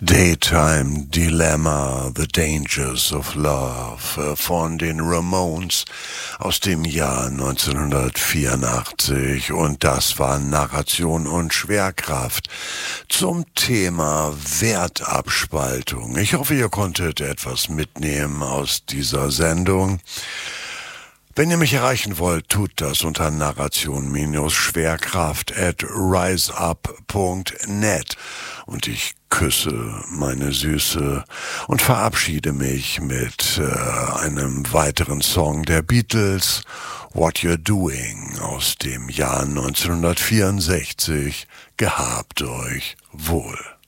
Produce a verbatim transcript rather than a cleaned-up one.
Daytime Dilemma, The Dangers of Love von den Ramones aus dem Jahr neunzehnhundertvierundachtzig, und das war Narration und Schwerkraft zum Thema Wertabspaltung. Ich hoffe, ihr konntet etwas mitnehmen aus dieser Sendung. Wenn ihr mich erreichen wollt, tut das unter narration-schwerkraft at riseup punkt net. Und ich küsse meine Süße und verabschiede mich mit äh, einem weiteren Song der Beatles, What You're Doing, aus dem Jahr neunzehnhundertvierundsechzig. Gehabt euch wohl.